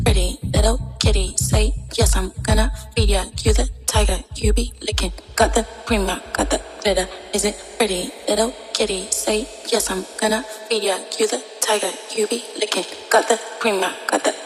pretty little kitty. Say yes, I'm gonna feed ya. You the tiger, you be licking. Got the cream, got the glitter. Is it pretty little kitty? Say yes, I'm gonna feed ya. You the tiger, you be licking. Got the cream, got the